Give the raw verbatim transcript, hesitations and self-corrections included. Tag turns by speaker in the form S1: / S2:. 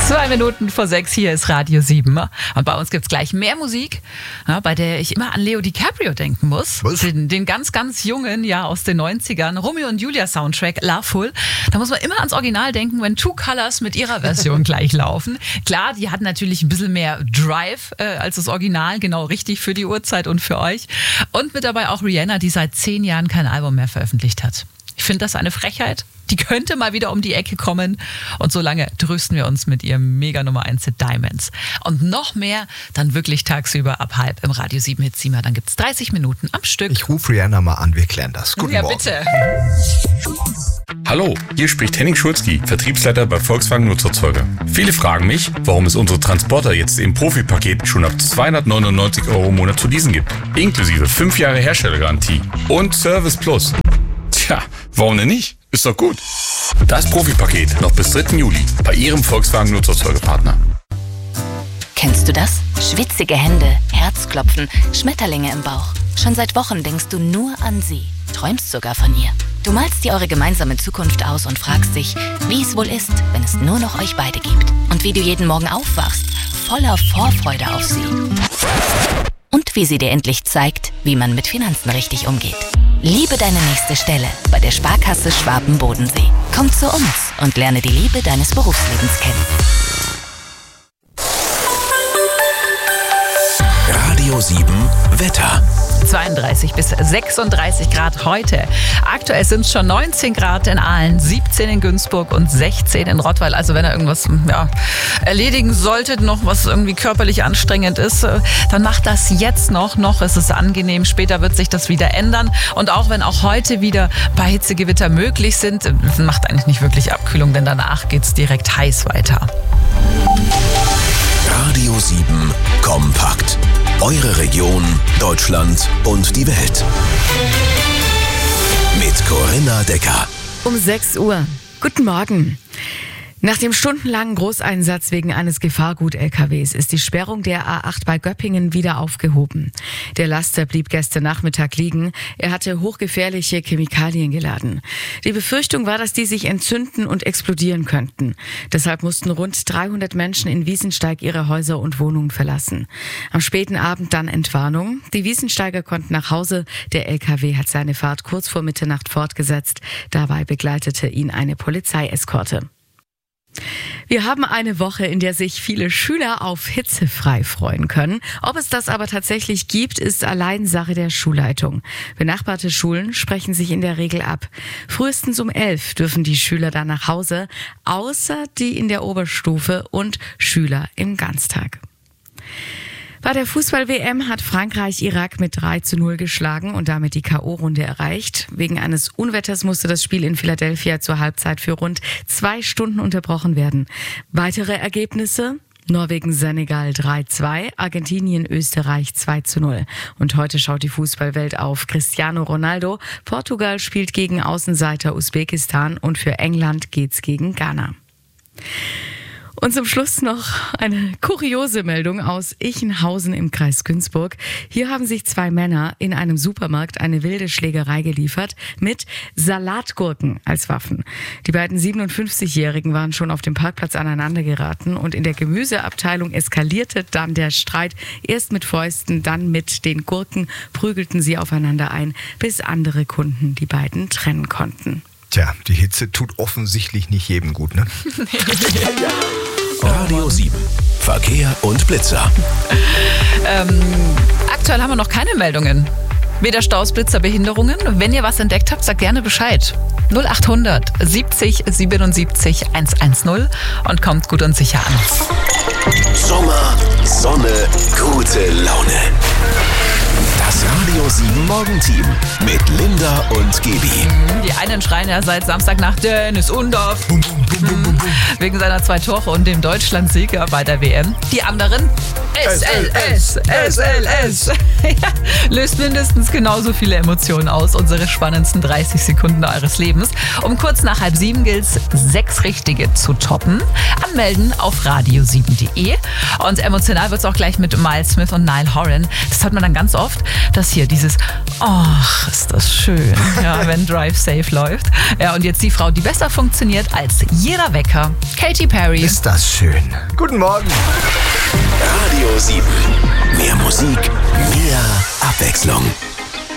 S1: Zwei Minuten vor sechs, hier ist Radio sieben. Und bei uns gibt's gleich mehr Musik, ja, bei der ich immer an Leo DiCaprio denken muss.
S2: Was?
S1: Den, den ganz, ganz jungen, ja, aus den neunzigern. Romeo und Julia Soundtrack, Loveful. Da muss man immer ans Original denken, wenn Two Colors mit ihrer Version gleich laufen. Klar, die hat natürlich ein bisschen mehr Drive äh, als das Original, genau richtig für die Uhrzeit und für euch. Und mit dabei auch Rihanna, die seit zehn Jahren kein Album mehr veröffentlicht hat. Ich finde das eine Frechheit. Die könnte mal wieder um die Ecke kommen. Und solange trösten wir uns mit ihrem Mega Nummer eins Hit Diamonds. Und noch mehr dann wirklich tagsüber ab halb im Radio sieben Hitzimmer. Dann gibt's dreißig Minuten am Stück.
S2: Ich rufe Rihanna mal an, wir klären das. Guten
S1: ja,
S2: Morgen.
S1: bitte.
S3: Hallo, hier spricht Henning Schulzki, Vertriebsleiter bei Volkswagen Nutzerzeuger. Viele fragen mich, warum es unsere Transporter jetzt im Profi-Paket schon ab zweihundertneunundneunzig Euro im Monat zu leasen gibt. Inklusive fünf Jahre Herstellergarantie und Service Plus. Tja, warum denn nicht? Ist doch gut. Das Profi-Paket noch bis dritten Juli bei Ihrem Volkswagen Nutzerzeugerpartner.
S4: Kennst du das? Schwitzige Hände, Herzklopfen, Schmetterlinge im Bauch. Schon seit Wochen denkst du nur an sie, träumst sogar von ihr. Du malst dir eure gemeinsame Zukunft aus und fragst dich, wie es wohl ist, wenn es nur noch euch beide gibt. Und wie du jeden Morgen aufwachst, voller Vorfreude auf sie. Und wie sie dir endlich zeigt, wie man mit Finanzen richtig umgeht. Liebe deine nächste Stelle bei der Sparkasse Schwaben-Bodensee. Komm zu uns und lerne die Liebe deines Berufslebens kennen.
S5: Radio sieben Wetter.
S1: zweiunddreißig bis sechsunddreißig Grad heute. Aktuell sind es schon neunzehn Grad in Aalen, siebzehn in Günzburg und sechzehn in Rottweil. Also wenn ihr irgendwas ja, erledigen solltet, noch was irgendwie körperlich anstrengend ist, dann macht das jetzt noch. Noch ist es angenehm. Später wird sich das wieder ändern. Und auch wenn auch heute wieder ein paar Hitzegewitter möglich sind, macht eigentlich nicht wirklich Abkühlung, denn danach geht es direkt heiß weiter.
S5: Radio sieben Kompakt. Eure Region, Deutschland und die Welt. Mit Corinna Decker.
S6: Um sechs Uhr. Guten Morgen. Nach dem stundenlangen Großeinsatz wegen eines Gefahrgut-L K Ws ist die Sperrung der A acht bei Göppingen wieder aufgehoben. Der Laster blieb gestern Nachmittag liegen. Er hatte hochgefährliche Chemikalien geladen. Die Befürchtung war, dass die sich entzünden und explodieren könnten. Deshalb mussten rund dreihundert Menschen in Wiesensteig ihre Häuser und Wohnungen verlassen. Am späten Abend dann Entwarnung. Die Wiesensteiger konnten nach Hause. Der L K W hat seine Fahrt kurz vor Mitternacht fortgesetzt. Dabei begleitete ihn eine Polizeieskorte. Wir haben eine Woche, in der sich viele Schüler auf hitzefrei freuen können. Ob es das aber tatsächlich gibt, ist allein Sache der Schulleitung. Benachbarte Schulen sprechen sich in der Regel ab. Frühestens um elf dürfen die Schüler dann nach Hause, außer die in der Oberstufe und Schüler im Ganztag. Bei der Fußball-W M hat Frankreich Irak mit drei zu null geschlagen und damit die K O-Runde erreicht. Wegen eines Unwetters musste das Spiel in Philadelphia zur Halbzeit für rund zwei Stunden unterbrochen werden. Weitere Ergebnisse: Norwegen-Senegal drei zu zwei, Argentinien-Österreich zwei zu null. Und heute schaut die Fußballwelt auf Cristiano Ronaldo. Portugal spielt gegen Außenseiter Usbekistan und für England geht's gegen Ghana. Und zum Schluss noch eine kuriose Meldung aus Ichenhausen im Kreis Günzburg. Hier haben sich zwei Männer in einem Supermarkt eine wilde Schlägerei geliefert mit Salatgurken als Waffen. Die beiden siebenundfünfzigjährigen waren schon auf dem Parkplatz aneinander geraten und in der Gemüseabteilung eskalierte dann der Streit. Erst mit Fäusten, dann mit den Gurken prügelten sie aufeinander ein, bis andere Kunden die beiden trennen konnten.
S2: Tja, die Hitze tut offensichtlich nicht jedem gut, ne?
S5: Radio sieben. Verkehr und Blitzer.
S1: Ähm, aktuell haben wir noch keine Meldungen. Weder Staus, Blitzer, Behinderungen. Wenn ihr was entdeckt habt, sagt gerne Bescheid. null achthundert siebzig siebenundsiebzig hundertzehn und kommt gut und sicher an.
S5: Sommer, Sonne, gute Laune. Das Radio sieben Morgenteam mit Linda und Gebi.
S1: Die einen schreien ja seit Samstag nach Dennis Undorf wegen seiner zwei Tore und dem Deutschlandsieger bei der W M. Die anderen S L S, S L S. Ja, löst mindestens genauso viele Emotionen aus. Unsere spannendsten dreißig Sekunden eures Lebens. Um kurz nach halb sieben gilt's, sechs Richtige zu toppen. Anmelden auf radio sieben punkt de. Und emotional wird's auch gleich mit Miles Smith und Niall Horan. Das hört man dann ganz oft, dass hier dieses ach, ist das schön, ja, wenn Drive Safe läuft. Ja, und jetzt die Frau, die besser funktioniert als jeder Wecker. Katy Perry.
S2: Ist das schön. Guten Morgen.
S5: Radio sieben. Mehr Musik, mehr Abwechslung.